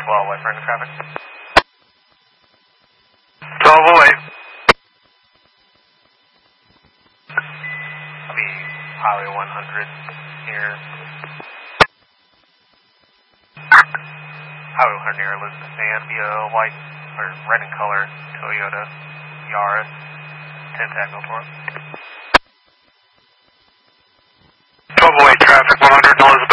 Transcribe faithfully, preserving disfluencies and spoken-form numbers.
twelve, wait for any traffic. twelve oh eight. I'll be Highway one hundred here. Highway one hundred near Elizabeth Sand, be a white, or red in color, Toyota Yaris, ten Tango for it. twelve oh eight traffic, one hundred Elizabeth.